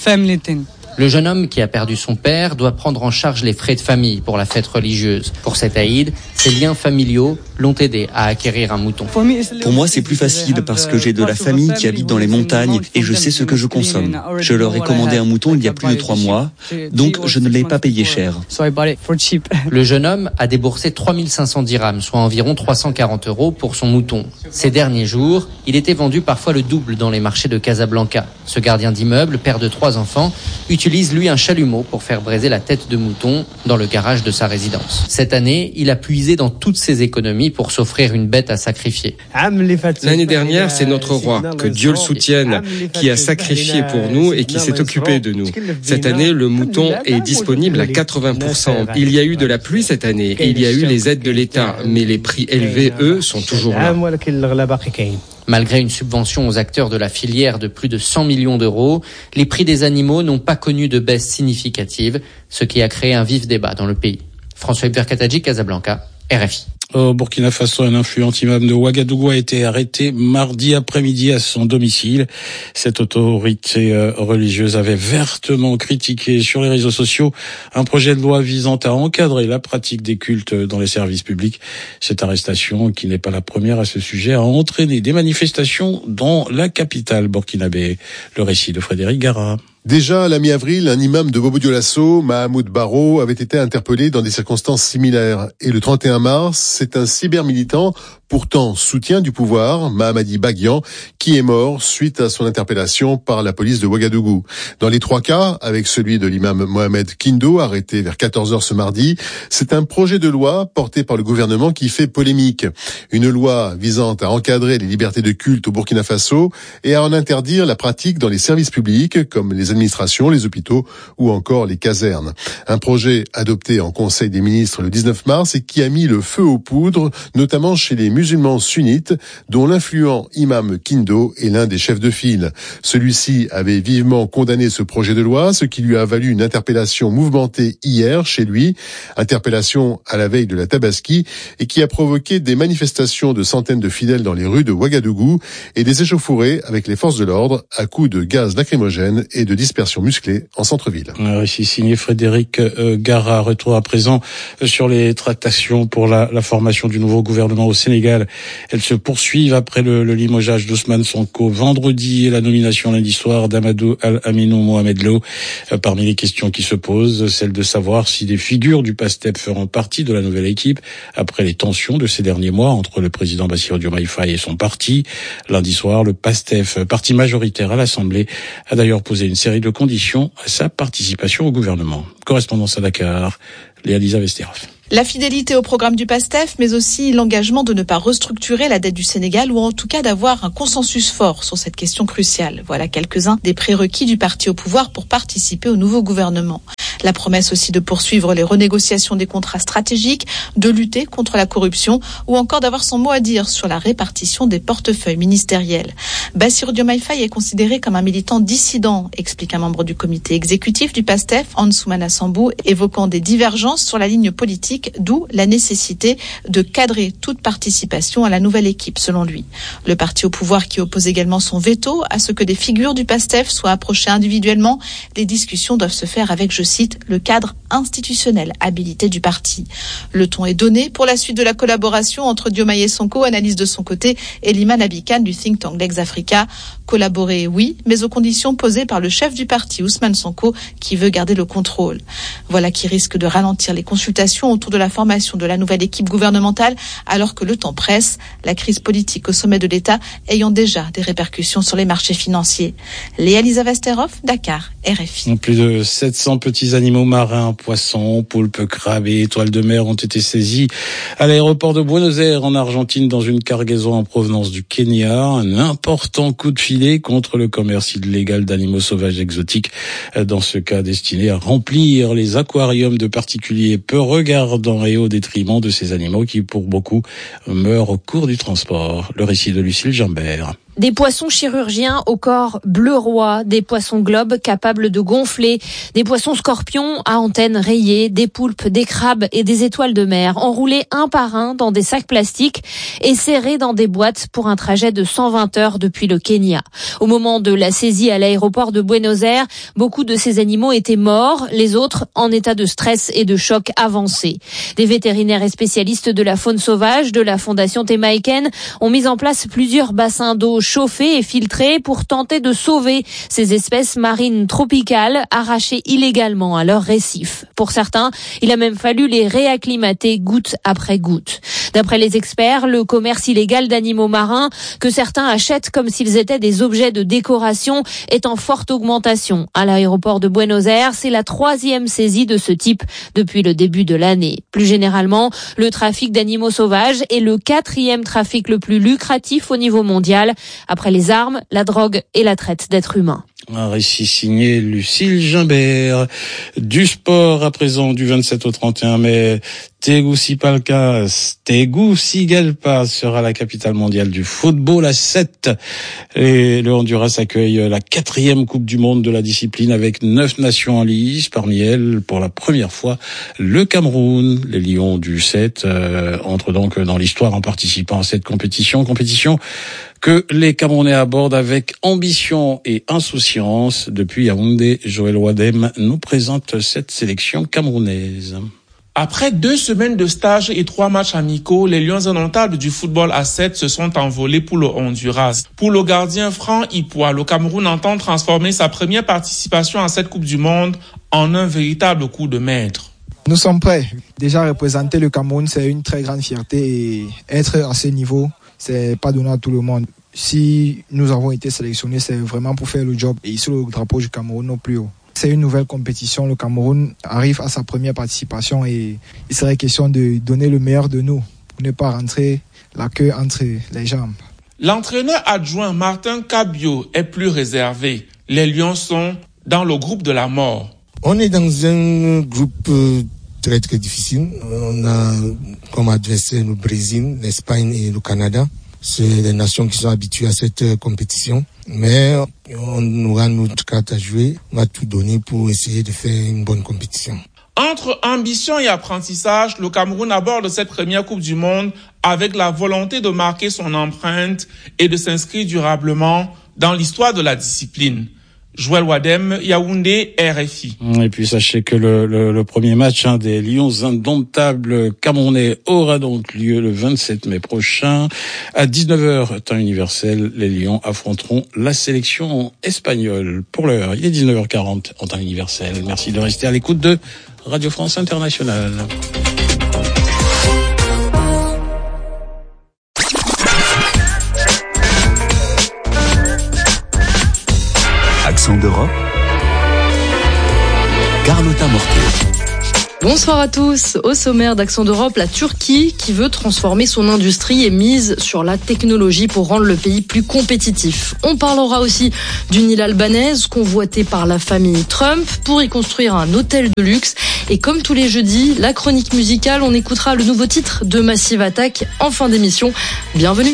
Le jeune homme qui a perdu son père doit prendre en charge les frais de famille pour la fête religieuse. Pour cet Aïd, ses liens familiaux l'ont aidé à acquérir un mouton. Pour moi, c'est plus facile parce que j'ai de la famille qui habite dans les montagnes et je sais ce que je consomme. Je leur ai commandé un mouton il y a plus de trois mois, donc je ne l'ai pas payé cher. Le jeune homme a déboursé trois mille cinq cents dirhams, soit environ trois cent quarante euros pour son mouton. Ces derniers jours, il était vendu parfois le double dans les marchés de Casablanca. Ce gardien d'immeuble, père de trois enfants, utilise lui un chalumeau pour faire braiser la tête de mouton dans le garage de sa résidence. Cette année, il a puisé dans toutes ses économies pour s'offrir une bête à sacrifier. L'année dernière, c'est notre roi, que Dieu le soutienne, qui a sacrifié pour nous et qui s'est occupé de nous. Cette année, le mouton est disponible à quatre-vingts pour cent. Il y a eu de la pluie cette année et il y a eu les aides de l'État, mais les prix élevés, eux, sont toujours là. Malgré une subvention aux acteurs de la filière de plus de cent millions d'euros, les prix des animaux n'ont pas connu de baisse significative, ce qui a créé un vif débat dans le pays. François Verkatadji, Casablanca, R F I. Au Burkina Faso, un influent imam de Ouagadougou a été arrêté mardi après-midi à son domicile. Cette autorité religieuse avait vertement critiqué sur les réseaux sociaux un projet de loi visant à encadrer la pratique des cultes dans les services publics. Cette arrestation, qui n'est pas la première à ce sujet, a entraîné des manifestations dans la capitale burkinabé. Le récit de Frédéric Gara. Déjà, à la mi-avril, un imam de Bobo-Dioulasso, Mahamoud Baro, avait été interpellé dans des circonstances similaires. Et le trente et un mars, c'est un cybermilitant, pourtant soutien du pouvoir, Mahamadi Baguian, qui est mort suite à son interpellation par la police de Ouagadougou. Dans les trois cas, avec celui de l'imam Mohamed Kindo, arrêté vers quatorze heures ce mardi, c'est un projet de loi porté par le gouvernement qui fait polémique. Une loi visant à encadrer les libertés de culte au Burkina Faso et à en interdire la pratique dans les services publics, comme les administrations, les hôpitaux ou encore les casernes. Un projet adopté en Conseil des ministres le dix-neuf mars et qui a mis le feu aux poudres, notamment chez les musulmans sunnites, dont l'influent imam Kindo est l'un des chefs de file. Celui-ci avait vivement condamné ce projet de loi, ce qui lui a valu une interpellation mouvementée hier chez lui, interpellation à la veille de la Tabaski, et qui a provoqué des manifestations de centaines de fidèles dans les rues de Ouagadougou et des échauffourées avec les forces de l'ordre à coups de gaz lacrymogène et de dispersion musclée en centre-ville. Un récit signé Frédéric Gara. Retour à présent sur les tractations pour la, la formation du nouveau gouvernement au Sénégal. Sénégal, elles se poursuivent après le, le limogeage d'Ousmane Sonko vendredi et la nomination lundi soir d'Amadou Al-Aminou Mohamed Lo. Euh, parmi les questions qui se posent, celle de savoir si des figures du PASTEF feront partie de la nouvelle équipe après les tensions de ces derniers mois entre le président Bassirou Diomaye Faye et son parti. Lundi soir, le PASTEF, parti majoritaire à l'Assemblée, a d'ailleurs posé une série de conditions à sa participation au gouvernement. Correspondance à Dakar, Léa-Lisa Vesterhoff. La fidélité au programme du PASTEF, mais aussi l'engagement de ne pas restructurer la dette du Sénégal ou en tout cas d'avoir un consensus fort sur cette question cruciale. Voilà quelques-uns des prérequis du parti au pouvoir pour participer au nouveau gouvernement. La promesse aussi de poursuivre les renégociations des contrats stratégiques, de lutter contre la corruption ou encore d'avoir son mot à dire sur la répartition des portefeuilles ministériels. Bassirou Diomaye Faye est considéré comme un militant dissident, explique un membre du comité exécutif du PASTEF, Ansoumana Sambou, évoquant des divergences sur la ligne politique, d'où la nécessité de cadrer toute participation à la nouvelle équipe, selon lui. Le parti au pouvoir qui oppose également son veto à ce que des figures du PASTEF soient approchées individuellement. Les discussions doivent se faire avec, je cite, le cadre institutionnel habilité du parti. Le ton est donné pour la suite de la collaboration entre Diomaye et Sonko, analyse de son côté Eliman Abikan du think tank Lex Africa. Collaborer, oui, mais aux conditions posées par le chef du parti, Ousmane Sonko, qui veut garder le contrôle. Voilà qui risque de ralentir les consultations autour de la formation de la nouvelle équipe gouvernementale, alors que le temps presse, la crise politique au sommet de l'État ayant déjà des répercussions sur les marchés financiers. Léa-Lisa Vesterhoff, Dakar, R F I. Plus de sept cents petits animaux marins, poissons, poulpes, crabes et étoiles de mer ont été saisis à l'aéroport de Buenos Aires en Argentine dans une cargaison en provenance du Kenya. Un important coup de filet contre le commerce illégal d'animaux sauvages exotiques. Dans ce cas destiné à remplir les aquariums de particuliers peu regardants et au détriment de ces animaux qui, pour beaucoup, meurent au cours du transport. Le récit de Lucille Jambert. Des poissons chirurgiens au corps bleu roi, des poissons globes capables de gonfler, des poissons scorpions à antennes rayées, des poulpes, des crabes et des étoiles de mer, enroulés un par un dans des sacs plastiques et serrés dans des boîtes pour un trajet de cent vingt heures depuis le Kenya. Au moment de la saisie à l'aéroport de Buenos Aires, beaucoup de ces animaux étaient morts, les autres en état de stress et de choc avancé. Des vétérinaires et spécialistes de la faune sauvage de la Fondation Temaiken ont mis en place plusieurs bassins d'eau chauffés et filtrés pour tenter de sauver ces espèces marines tropicales arrachées illégalement à leurs récifs. Pour certains, il a même fallu les réacclimater goutte après goutte. D'après les experts, le commerce illégal d'animaux marins, que certains achètent comme s'ils étaient des objets de décoration, est en forte augmentation. À l'aéroport de Buenos Aires, c'est la troisième saisie de ce type depuis le début de l'année. Plus généralement, le trafic d'animaux sauvages est le quatrième trafic le plus lucratif au niveau mondial, après les armes, la drogue et la traite d'êtres humains. Un récit signé Lucille Gimbert. Du sport à présent, du vingt-sept au trente et un mai. Tegucigalpa, Tegucigalpa sera la capitale mondiale du football à sept. Et le Honduras accueille la quatrième Coupe du Monde de la discipline avec neuf nations en lice. Parmi elles, pour la première fois, le Cameroun. Les Lions du sept euh, entrent donc dans l'histoire en participant à cette compétition. Compétition que les Camerounais abordent avec ambition et insouciance. Depuis Yaoundé, Joël Wadem nous présente cette sélection camerounaise. Après deux semaines de stage et trois matchs amicaux, les Lions indomptables du football à sept se sont envolés pour le Honduras. Pour le gardien Franck Ipoua, le Cameroun entend transformer sa première participation à cette Coupe du Monde en un véritable coup de maître. Nous sommes prêts. Déjà représenter le Cameroun, c'est une très grande fierté et être à ce niveau, c'est pas donné à tout le monde. Si nous avons été sélectionnés, c'est vraiment pour faire le job et ici le drapeau du Cameroun au plus haut. C'est une nouvelle compétition. Le Cameroun arrive à sa première participation et il serait question de donner le meilleur de nous pour ne pas rentrer la queue entre les jambes. L'entraîneur adjoint Martin Cabio est plus réservé. Les Lions sont dans le groupe de la mort. On est dans un groupe très très difficile. On a comme adversaire le Brésil, l'Espagne et le Canada. C'est les nations qui sont habituées à cette compétition. Mais on aura notre carte à jouer. On va tout donner pour essayer de faire une bonne compétition. Entre ambition et apprentissage, le Cameroun aborde cette première Coupe du Monde avec la volonté de marquer son empreinte et de s'inscrire durablement dans l'histoire de la discipline. Joël Wadem, Yaoundé, R F I. Et puis sachez que le, le, le premier match hein, des Lions indomptables camerounais aura donc lieu le vingt-sept mai prochain. À dix-neuf heures, temps universel, les Lions affronteront la sélection espagnole. Pour l'heure, il est dix-neuf heures quarante en temps universel. Merci de rester à l'écoute de Radio France Internationale. Accent d'Europe, Carlotta Morquet. Bonsoir à tous. Au sommaire d'Accent d'Europe, la Turquie qui veut transformer son industrie et mise sur la technologie pour rendre le pays plus compétitif. On parlera aussi d'une île albanaise convoitée par la famille Trump pour y construire un hôtel de luxe. Et comme tous les jeudis, la chronique musicale, on écoutera le nouveau titre de Massive Attack en fin d'émission. Bienvenue.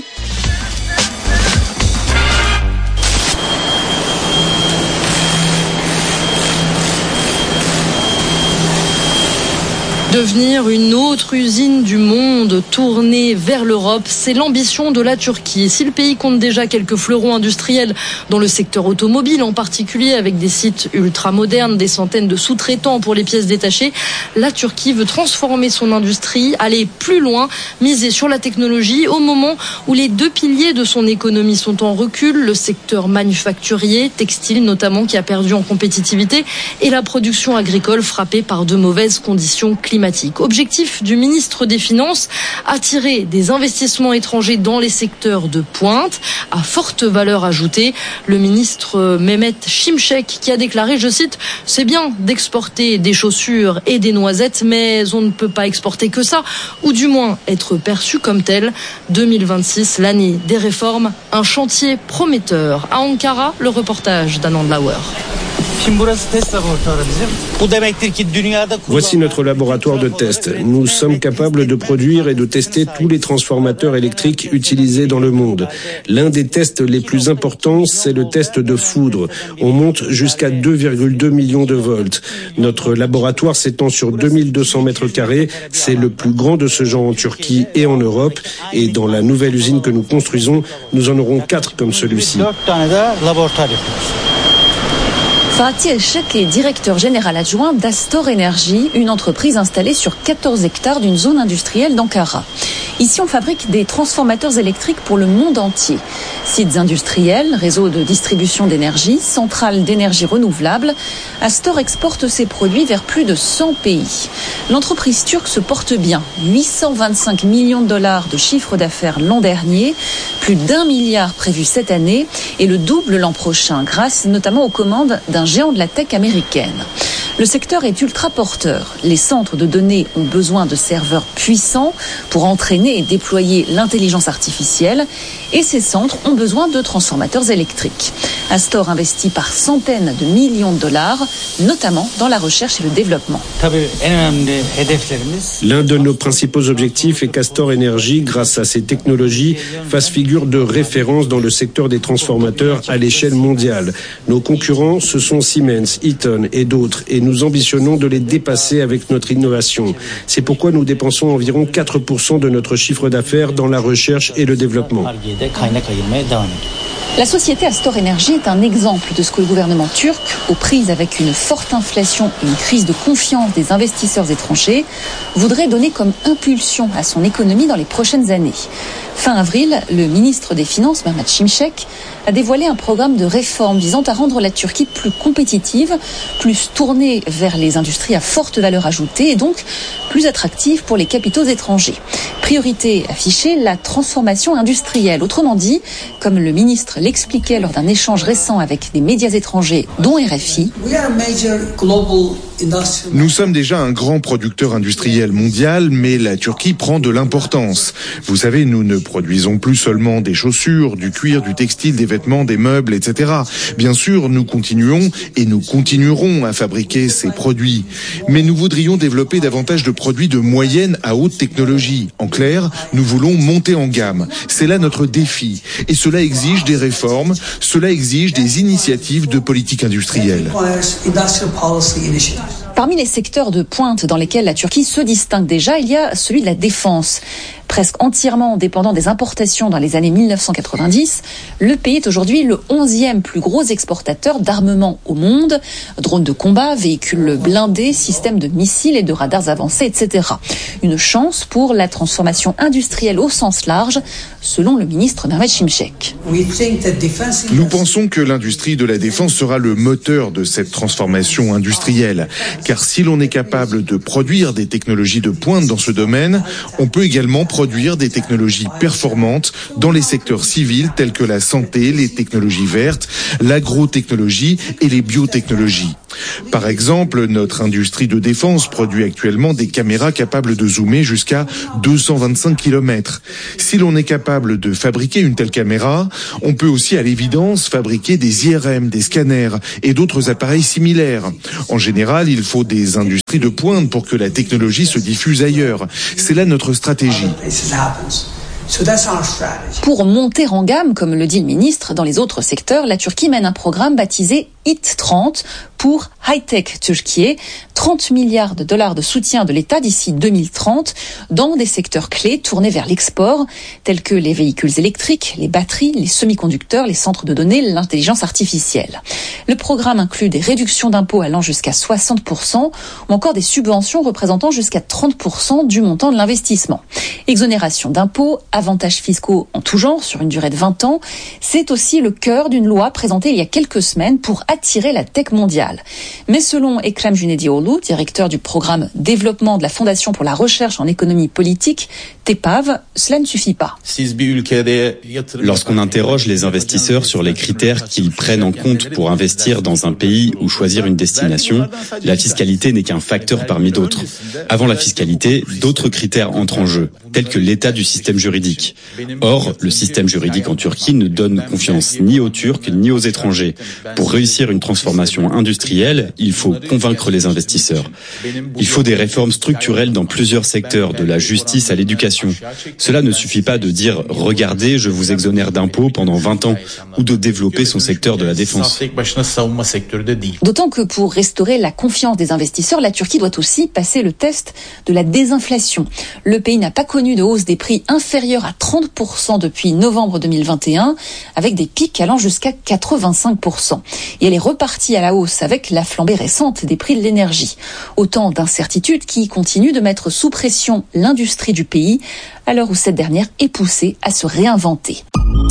Devenir une autre usine du monde, tournée vers l'Europe, c'est l'ambition de la Turquie. Et si le pays compte déjà quelques fleurons industriels dans le secteur automobile, en particulier avec des sites ultra-modernes, des centaines de sous-traitants pour les pièces détachées, la Turquie veut transformer son industrie, aller plus loin, miser sur la technologie au moment où les deux piliers de son économie sont en recul, le secteur manufacturier, textile notamment, qui a perdu en compétitivité, et la production agricole frappée par de mauvaises conditions climatiques. Objectif du ministre des Finances, attirer des investissements étrangers dans les secteurs de pointe à forte valeur ajoutée. Le ministre Mehmet Şimşek qui a déclaré, je cite, « C'est bien d'exporter des chaussures et des noisettes, mais on ne peut pas exporter que ça, ou du moins être perçu comme tel. » deux mille vingt-six, l'année des réformes, un chantier prometteur. À Ankara, le reportage d'Anand Lauer. Voici notre laboratoire de test. Nous sommes capables de produire et de tester tous les transformateurs électriques utilisés dans le monde. L'un des tests les plus importants, c'est le test de foudre. On monte jusqu'à deux virgule deux millions de volts. Notre laboratoire s'étend sur deux mille deux cents mètres carrés. C'est le plus grand de ce genre en Turquie et en Europe. Et dans la nouvelle usine que nous construisons, nous en aurons quatre comme celui-ci. Fatih Elchek est directeur général adjoint d'Astor Energy, une entreprise installée sur quatorze hectares d'une zone industrielle d'Ankara. Ici, on fabrique des transformateurs électriques pour le monde entier. Sites industriels, réseaux de distribution d'énergie, centrales d'énergie renouvelable, Astor exporte ses produits vers plus de cent pays. L'entreprise turque se porte bien. huit cent vingt-cinq millions de dollars de chiffre d'affaires l'an dernier, plus d'un milliard prévu cette année et le double l'an prochain, grâce notamment aux commandes d'un géant de la tech américaine. Le secteur est ultra porteur. Les centres de données ont besoin de serveurs puissants pour entraîner et déployer l'intelligence artificielle. Et ces centres ont besoin de transformateurs électriques. Astor investit par centaines de millions de dollars, notamment dans la recherche et le développement. L'un de nos principaux objectifs est qu'Astor Energy, grâce à ses technologies, fasse figure de référence dans le secteur des transformateurs à l'échelle mondiale. Nos concurrents, ce sont Siemens, Eaton et d'autres, et nous ambitionnons de les dépasser avec notre innovation. C'est pourquoi nous dépensons environ quatre pour cent de notre chiffre d'affaires dans la recherche et le développement. La société Astor Energy est un exemple de ce que le gouvernement turc, aux prises avec une forte inflation et une crise de confiance des investisseurs étrangers, voudrait donner comme impulsion à son économie dans les prochaines années. Fin avril, le ministre des Finances, Mehmet Şimşek, a dévoilé un programme de réforme visant à rendre la Turquie plus compétitive, plus tournée vers les industries à forte valeur ajoutée et donc plus attractive pour les capitaux étrangers. Priorité affichée, la transformation industrielle. Autrement dit, comme le ministre l'expliquait lors d'un échange récent avec des médias étrangers, dont R F I, nous sommes déjà un grand producteur industriel mondial, mais la Turquie prend de l'importance. Vous savez, nous ne produisons plus seulement des chaussures, du cuir, du textile, des vêtements, des meubles, et cetera. Bien sûr, nous continuons et nous continuerons à fabriquer ces produits. Mais nous voudrions développer davantage de produits de moyenne à haute technologie. En clair, nous voulons monter en gamme. C'est là notre défi. Et cela exige des réformes, cela exige des initiatives de politique industrielle. Parmi les secteurs de pointe dans lesquels la Turquie se distingue déjà, il y a celui de la défense. Presque entièrement dépendant des importations dans les années mille neuf cent quatre-vingt-dix, le pays est aujourd'hui le onzième plus gros exportateur d'armement au monde. Drones de combat, véhicules blindés, systèmes de missiles et de radars avancés, et cetera. Une chance pour la transformation industrielle au sens large, selon le ministre Mehmet Şimşek. Nous pensons que l'industrie de la défense sera le moteur de cette transformation industrielle. Car si l'on est capable de produire des technologies de pointe dans ce domaine, on peut également produire des technologies performantes dans les secteurs civils tels que la santé, les technologies vertes, l'agrotechnologie et les biotechnologies. Par exemple, notre industrie de défense produit actuellement des caméras capables de zoomer jusqu'à deux cent vingt-cinq kilomètres. Si l'on est capable de fabriquer une telle caméra, on peut aussi à l'évidence fabriquer des I R M, des scanners et d'autres appareils similaires. En général, il faut des industries de pointe pour que la technologie se diffuse ailleurs. C'est là notre stratégie. Pour monter en gamme, comme le dit le ministre, dans les autres secteurs, la Turquie mène un programme baptisé I T trente pour High Tech Turquie, trente milliards de dollars de soutien de l'État d'ici deux mille trente dans des secteurs clés tournés vers l'export, tels que les véhicules électriques, les batteries, les semi-conducteurs, les centres de données, l'intelligence artificielle. Le programme inclut des réductions d'impôts allant jusqu'à soixante pour cent ou encore des subventions représentant jusqu'à trente pour cent du montant de l'investissement. Exonération d'impôts, avantages fiscaux en tout genre sur une durée de vingt ans, c'est aussi le cœur d'une loi présentée il y a quelques semaines pour attirer la tech mondiale. Mais selon Ekrem Cüneytioğlu, directeur du programme développement de la Fondation pour la recherche en économie politique, TEPAV, cela ne suffit pas. Lorsqu'on interroge les investisseurs sur les critères qu'ils prennent en compte pour investir dans un pays ou choisir une destination, la fiscalité n'est qu'un facteur parmi d'autres. Avant la fiscalité, d'autres critères entrent en jeu, tels que l'état du système juridique. Or, le système juridique en Turquie ne donne confiance ni aux Turcs ni aux étrangers. Pour réussir une transformation industrielle, il faut convaincre les investisseurs. Il faut des réformes structurelles dans plusieurs secteurs, de la justice à l'éducation. Cela ne suffit pas de dire « regardez, je vous exonère d'impôts pendant vingt ans » ou de développer son secteur de la défense. D'autant que pour restaurer la confiance des investisseurs, la Turquie doit aussi passer le test de la désinflation. Le pays n'a pas connu de hausse des prix inférieure à trente pour cent depuis novembre deux mille vingt et un, avec des pics allant jusqu'à quatre-vingt-cinq pour cent. Et elle est repartie à la hausse avec la flambée récente des prix de l'énergie. Autant d'incertitudes qui continuent de mettre sous pression l'industrie du pays, à l'heure où cette dernière est poussée à se réinventer.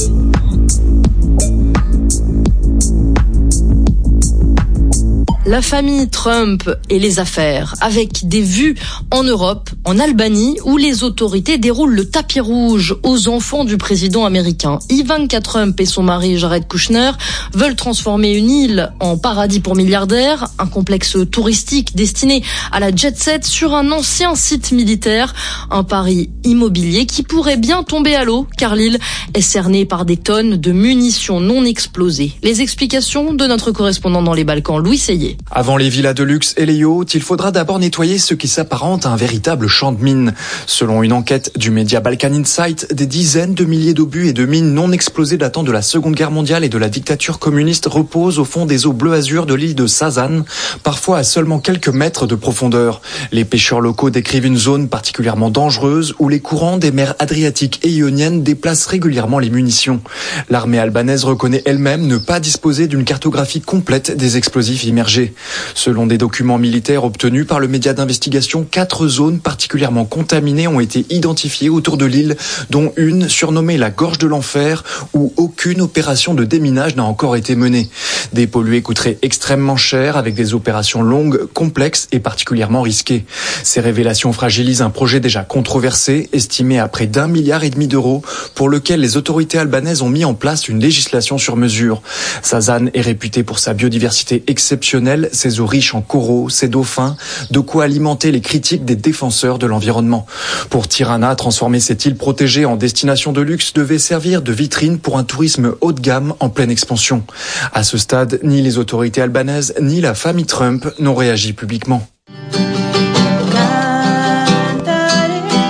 La famille Trump et les affaires, avec des vues en Europe, en Albanie, où les autorités déroulent le tapis rouge aux enfants du président américain. Ivanka Trump et son mari Jared Kushner veulent transformer une île en paradis pour milliardaires, un complexe touristique destiné à la jet-set sur un ancien site militaire, un pari immobilier qui pourrait bien tomber à l'eau, car l'île est cernée par des tonnes de munitions non explosées. Les explications de notre correspondant dans les Balkans, Louis Seyé. Avant les villas de luxe et les yachts, il faudra d'abord nettoyer ce qui s'apparente à un véritable champ de mines. Selon une enquête du média Balkan Insight, des dizaines de milliers d'obus et de mines non explosées datant de la Seconde Guerre mondiale et de la dictature communiste reposent au fond des eaux bleu azur de l'île de Sazan, parfois à seulement quelques mètres de profondeur. Les pêcheurs locaux décrivent une zone particulièrement dangereuse où les courants des mers Adriatiques et Ioniennes déplacent régulièrement les munitions. L'armée albanaise reconnaît elle-même ne pas disposer d'une cartographie complète des explosifs immergés. Selon des documents militaires obtenus par le média d'investigation, quatre zones particulièrement contaminées ont été identifiées autour de l'île, dont une surnommée la Gorge de l'Enfer, où aucune opération de déminage n'a encore été menée. Des pollués coûteraient extrêmement cher, avec des opérations longues, complexes et particulièrement risquées. Ces révélations fragilisent un projet déjà controversé, estimé à près d'un milliard et demi d'euros, pour lequel les autorités albanaises ont mis en place une législation sur mesure. Sazan est réputé pour sa biodiversité exceptionnelle, ses eaux riches en coraux, ses dauphins, de quoi alimenter les critiques des défenseurs de l'environnement. Pour Tirana, transformer cette île protégée en destination de luxe devait servir de vitrine pour un tourisme haut de gamme en pleine expansion. À ce stade, ni les autorités albanaises ni la famille Trump n'ont réagi publiquement.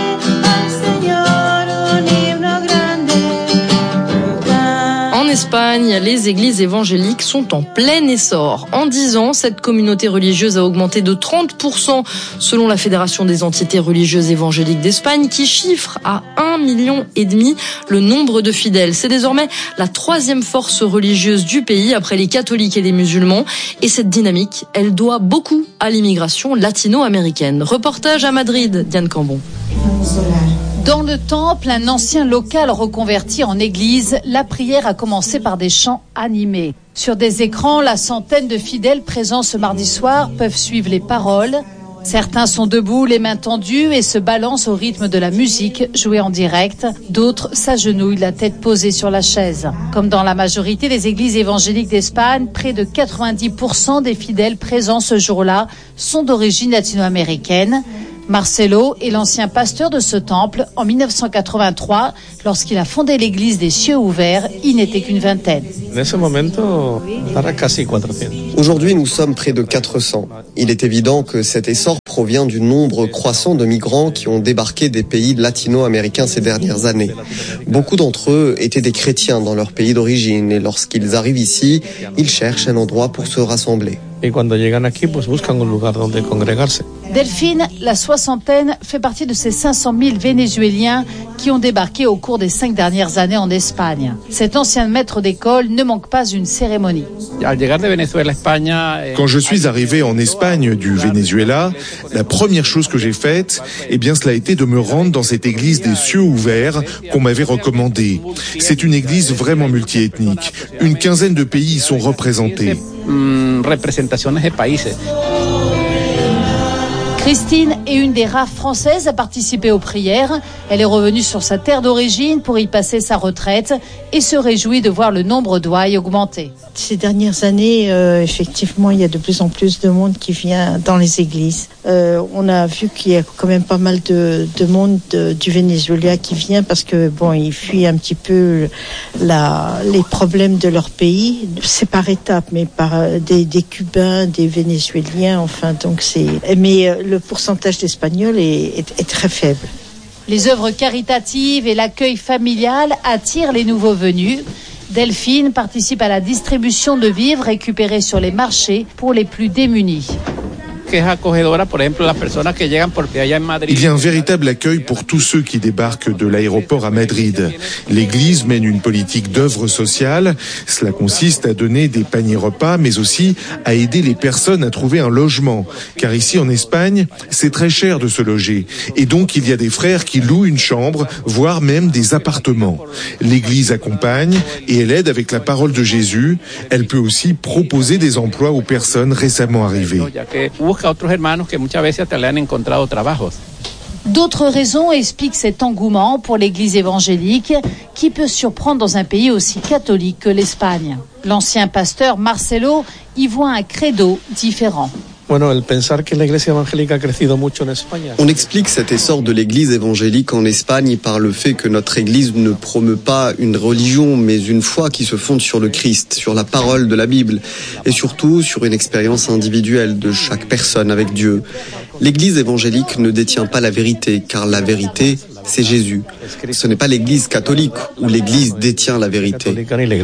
En Espagne, Espagne, les églises évangéliques sont en plein essor. En dix ans, cette communauté religieuse a augmenté de trente pour cent selon la Fédération des entités religieuses évangéliques d'Espagne qui chiffre à un million et demi le nombre de fidèles. C'est désormais la troisième force religieuse du pays après les catholiques et les musulmans. Et cette dynamique, elle doit beaucoup à l'immigration latino-américaine. Reportage à Madrid, Diane Cambon. Dans le temple, un ancien local reconverti en église, la prière a commencé par des chants animés. Sur des écrans, la centaine de fidèles présents ce mardi soir peuvent suivre les paroles. Certains sont debout, les mains tendues et se balancent au rythme de la musique jouée en direct. D'autres s'agenouillent, la tête posée sur la chaise. Comme dans la majorité des églises évangéliques d'Espagne, près de quatre-vingt-dix pour cent des fidèles présents ce jour-là sont d'origine latino-américaine. Marcelo est l'ancien pasteur de ce temple. En mille neuf cent quatre-vingt-trois, lorsqu'il a fondé l'église des cieux ouverts, il n'était qu'une vingtaine. Aujourd'hui, nous sommes près de quatre cents. Il est évident que cet essor provient du nombre croissant de migrants qui ont débarqué des pays latino-américains ces dernières années. Beaucoup d'entre eux étaient des chrétiens dans leur pays d'origine et lorsqu'ils arrivent ici, ils cherchent un endroit pour se rassembler. Delphine, la soixantaine, fait partie de ces cinq cent mille Vénézuéliens qui ont débarqué au cours des cinq dernières années en Espagne. Cet ancien maître d'école ne manque pas une cérémonie. Quand je suis arrivé en Espagne du Venezuela, la première chose que j'ai faite, eh bien, cela a été de me rendre dans cette église des cieux ouverts qu'on m'avait recommandée. C'est une église vraiment multiethnique. Une quinzaine de pays y sont représentés. Christine est une des rares Françaises à participer aux prières. Elle est revenue sur sa terre d'origine pour y passer sa retraite et se réjouit de voir le nombre d'ouailles augmenter. Ces dernières années, euh, effectivement, il y a de plus en plus de monde qui vient dans les églises. Euh, on a vu qu'il y a quand même pas mal de, de monde de, du Venezuela qui vient parce que bon, ils fuient un petit peu la, les problèmes de leur pays. C'est par étapes, mais par des, des Cubains, des Vénézuéliens, enfin, donc c'est. Mais le pourcentage d'Espagnols est, est, est très faible. Les œuvres caritatives et l'accueil familial attirent les nouveaux venus. Delphine participe à la distribution de vivres récupérés sur les marchés pour les plus démunis. Il y a un véritable accueil pour tous ceux qui débarquent de l'aéroport à Madrid. L'Église mène une politique d'œuvre sociale. Cela consiste à donner des paniers repas, mais aussi à aider les personnes à trouver un logement. Car ici, en Espagne, c'est très cher de se loger. Et donc, il y a des frères qui louent une chambre, voire même des appartements. L'Église accompagne et elle aide avec la parole de Jésus. Elle peut aussi proposer des emplois aux personnes récemment arrivées. D'autres raisons expliquent cet engouement pour l'église évangélique qui peut surprendre dans un pays aussi catholique que l'Espagne. L'ancien pasteur Marcelo y voit un credo différent. On explique cet essor de l'église évangélique en Espagne par le fait que notre église ne promeut pas une religion, mais une foi qui se fonde sur le Christ, sur la parole de la Bible, et surtout sur une expérience individuelle de chaque personne avec Dieu. L'église évangélique ne détient pas la vérité, car la vérité, c'est Jésus. Ce n'est pas l'église catholique où l'église détient la vérité.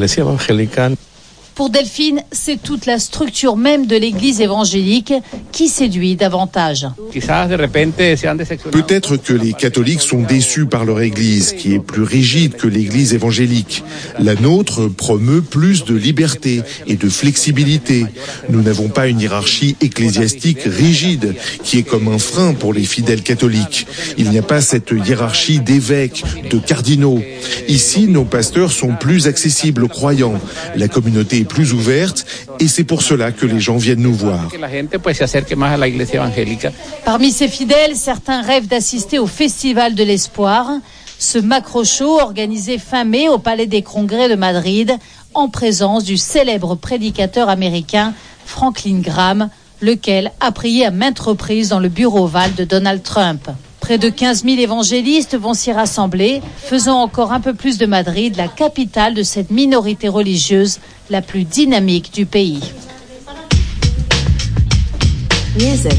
Pour Delphine, c'est toute la structure même de l'église évangélique qui séduit davantage. Peut-être que les catholiques sont déçus par leur église, qui est plus rigide que l'église évangélique. La nôtre promeut plus de liberté et de flexibilité. Nous n'avons pas une hiérarchie ecclésiastique rigide, qui est comme un frein pour les fidèles catholiques. Il n'y a pas cette hiérarchie d'évêques, de cardinaux. Ici, nos pasteurs sont plus accessibles aux croyants. La communauté est plus ouverte et c'est pour cela que les gens viennent nous voir. Parmi ces fidèles, certains rêvent d'assister au Festival de l'Espoir, ce macro-show organisé fin mai au Palais des Congrès de Madrid en présence du célèbre prédicateur américain Franklin Graham, lequel a prié à maintes reprises dans le bureau ovale de Donald Trump. Près de quinze mille évangélistes vont s'y rassembler, faisant encore un peu plus de Madrid la capitale de cette minorité religieuse la plus dynamique du pays. Music.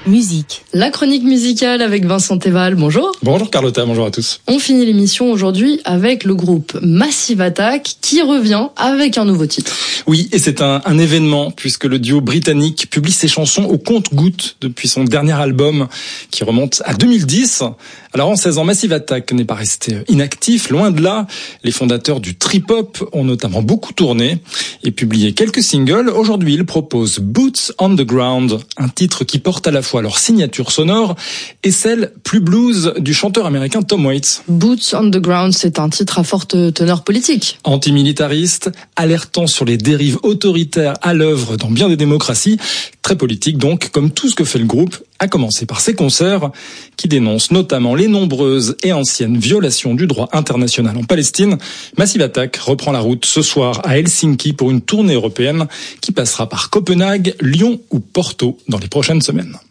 musique. La chronique musicale avec Vincent Théval, bonjour. Bonjour Carlotta, bonjour à tous. On finit l'émission aujourd'hui avec le groupe Massive Attack qui revient avec un nouveau titre. Oui, et c'est un, un événement puisque le duo britannique publie ses chansons au compte-gouttes depuis son dernier album qui remonte à deux mille dix. Alors en seize ans, Massive Attack n'est pas resté inactif, loin de là. Les fondateurs du trip-hop ont notamment beaucoup tourné et publié quelques singles. Aujourd'hui, ils proposent Boots on the Ground, un titre qui porte à la fois leur signature sonore et celle plus blues du chanteur américain Tom Waits. Boots on the Ground, c'est un titre à forte teneur politique. Antimilitariste, alertant sur les dérives autoritaires à l'œuvre dans bien des démocraties, très politique donc, comme tout ce que fait le groupe, à commencer par ses concerts, qui dénoncent notamment les nombreuses et anciennes violations du droit international en Palestine. Massive Attack reprend la route ce soir à Helsinki pour une tournée européenne qui passera par Copenhague, Lyon ou Porto dans les prochaines semaines.